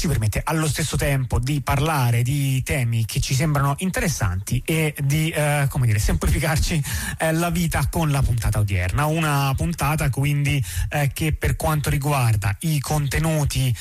ci permette allo stesso tempo di parlare di temi che ci sembrano interessanti e di semplificarci la vita con la puntata odierna. Una puntata quindi che per quanto riguarda i contenuti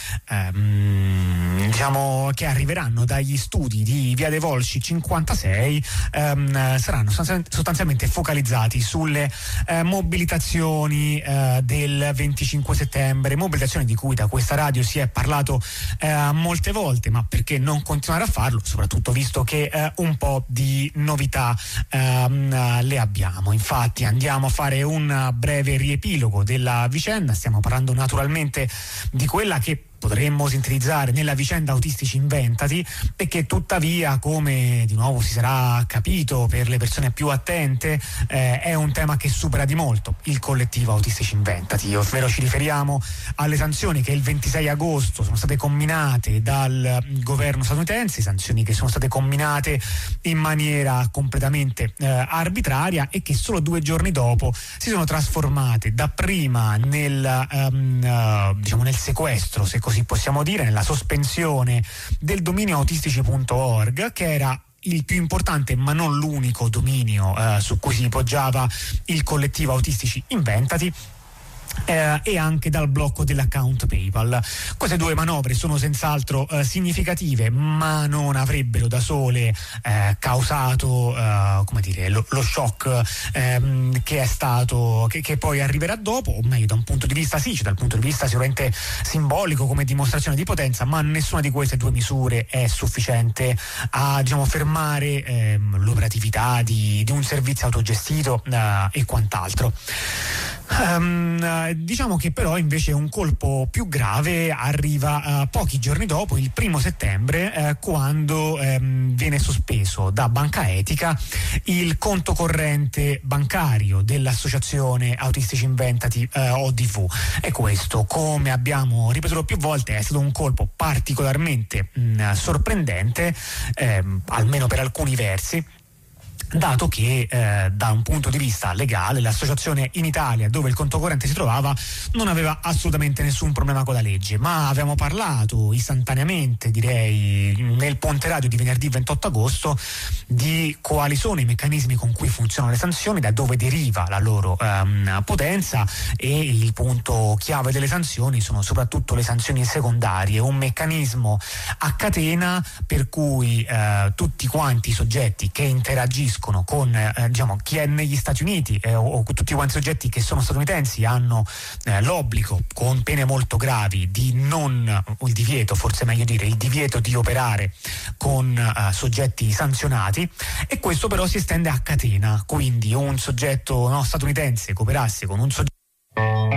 che arriveranno dagli studi di Via dei Volsci 56 saranno sostanzialmente focalizzati sulle mobilitazioni del 25 settembre, mobilitazioni di cui da questa radio si è parlato molte volte, ma perché non continuare a farlo, soprattutto visto che un po' di novità le abbiamo. Infatti andiamo a fare un breve riepilogo della vicenda. Stiamo parlando naturalmente di quella che potremmo sintetizzare nella vicenda Autistici Inventati, e che tuttavia, come di nuovo si sarà capito per le persone più attente, è un tema che supera di molto il collettivo Autistici Inventati, ovvero ci riferiamo alle sanzioni che il 26 agosto sono state comminate dal governo statunitense, sanzioni che sono state comminate in maniera completamente arbitraria e che solo 2 giorni dopo si sono trasformate dapprima nel sequestro, se così possiamo dire, nella sospensione del dominio autistici.org, che era il più importante ma non l'unico dominio su cui si poggiava il collettivo Autistici Inventati, e anche dal blocco dell'account PayPal. Queste 2 manovre sono senz'altro significative, ma non avrebbero da sole causato lo shock che è stato, che poi arriverà dopo, o meglio dal punto di vista sicuramente simbolico come dimostrazione di potenza, ma nessuna di queste 2 misure è sufficiente a fermare l'operatività di un servizio autogestito e quant'altro. Diciamo che però invece un colpo più grave arriva pochi giorni dopo, il 1 settembre, quando viene sospeso da Banca Etica il conto corrente bancario dell'associazione Autistici Inventati ODV, e questo, come abbiamo ripetuto più volte, è stato un colpo particolarmente sorprendente, almeno per alcuni versi, dato che da un punto di vista legale l'associazione in Italia, dove il conto corrente si trovava, non aveva assolutamente nessun problema con la legge. Ma abbiamo parlato istantaneamente, direi, nel Ponte Radio di venerdì 28 agosto di quali sono i meccanismi con cui funzionano le sanzioni, da dove deriva la loro potenza, e il punto chiave delle sanzioni sono soprattutto le sanzioni secondarie, un meccanismo a catena per cui tutti quanti i soggetti che interagiscono con chi è negli Stati Uniti o tutti quanti i soggetti che sono statunitensi hanno l'obbligo, con pene molto gravi, il divieto di operare con soggetti sanzionati, e questo però si estende a catena. Quindi un soggetto statunitense che operasse con un soggetto